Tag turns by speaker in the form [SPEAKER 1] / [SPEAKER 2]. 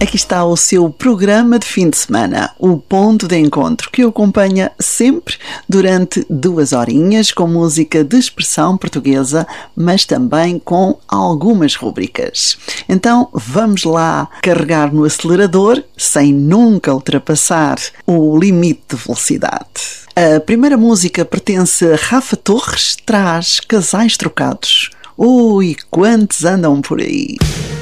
[SPEAKER 1] Aqui está o seu programa de fim de semana, o Ponto de Encontro, que o acompanha sempre durante 2 horinhas com música de expressão portuguesa, mas também com algumas rúbricas. Então vamos lá carregar no acelerador sem nunca ultrapassar o limite de velocidade. A primeira música pertence a Rafa Torres, traz Casais Trocados. Ui, quantos andam por aí?